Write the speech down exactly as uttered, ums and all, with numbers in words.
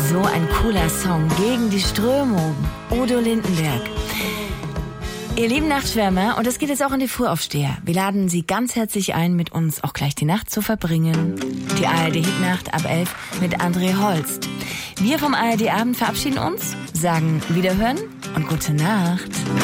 So ein cooler Song gegen die Strömung. Udo Lindenberg. Ihr lieben Nachtschwärmer, und das geht jetzt auch an die Frühaufsteher. Wir laden Sie ganz herzlich ein, mit uns auch gleich die Nacht zu verbringen. Die A R D-Hitnacht ab elf mit André Holst. Wir vom A R D-Abend verabschieden uns, sagen Wiederhören und gute Nacht.